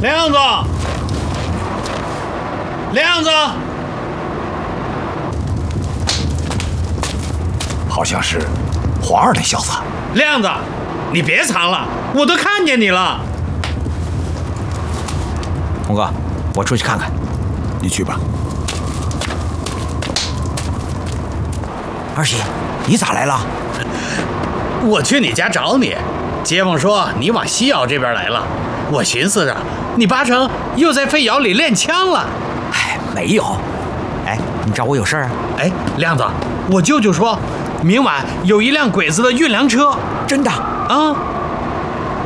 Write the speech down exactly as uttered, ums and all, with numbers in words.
亮子，亮子， 好像是黄二那小子。 亮子，你别藏了，我都看见你了。 红哥，我出去看看。 你去吧。 二喜，你咋来了？ 我去你家找你，街坊说你往西窑这边来了，我寻思着你八成又在废窑里练枪了。 哎，没有。哎，你找我有事儿啊？ 哎，亮子，我舅舅说，明晚有一辆鬼子的运粮车。 真的啊？